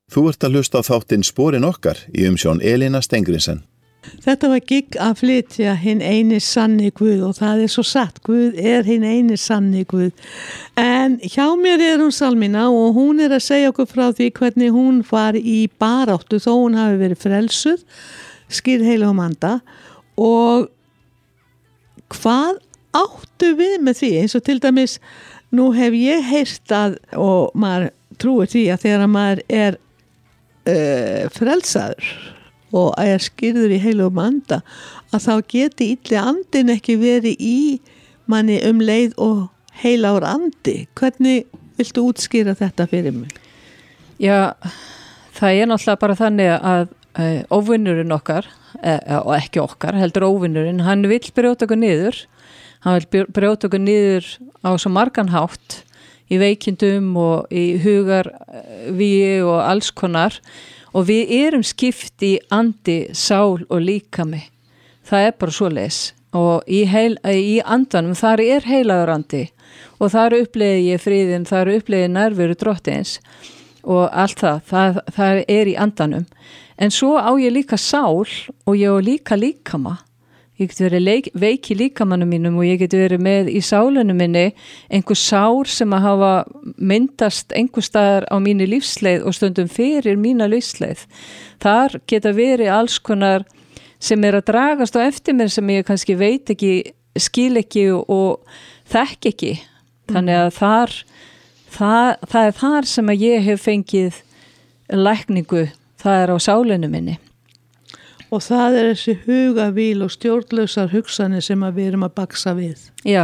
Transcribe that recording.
Þú ert að hlusta á þáttinn Sporin okkar í umsjón Elína Stengrinsen. Þetta var gigg að flytja hinn eini sanni Guð og það svo satt, Guð hinn eini sanni Guð. En hjá mér hún Salmína og hún að segja okkur frá því hvernig hún var í baráttu þó hún hafi verið frelsuð, skýrð heilagum anda og hvað áttu við með því? Eins og til dæmis, nú hef ég heyrt að, og maður trúir því að þegar maður frelsaður og skýrður í heilagum anda að þá geti illi andin ekki verið í manni leið og heilagur andi. Hvernig viltu útskýra þetta fyrir mig? Já, það náttúrulega bara þannig að óvinnurinn okkar, og ekki okkar, heldur óvinnurinn, hann vill brjóta okkur niður. Hann vill brjóta okkur niður á svo margan hátt í veikindum og í hugarvíi og alls konar og við skipt í andi, sál og líkami. Það bara svoleiðis og í andanum þar heilagur andi og þar uppleiði ég friðinn, þar uppleiði nærveru drottins og allt það í andanum. En svo á ég líka sál og ég á líka líkama. Ég get verið veik í líkamanum mínum og ég get verið með í sálinu minni einhver sár sem að hafa myndast einhver staðar á mínu lífsleið og stundum fyrir mína lífsleið. Þar geta verið alls konar sem að dragast á eftir mér sem ég kannski veit ekki, skil ekki og þekk ekki. Þannig að það þar sem að ég hef fengið lækningu, það á sálinu minni. Og það þessi hugavíl og stjórnlausar hugsanir sem að við erum að baksa við. Já.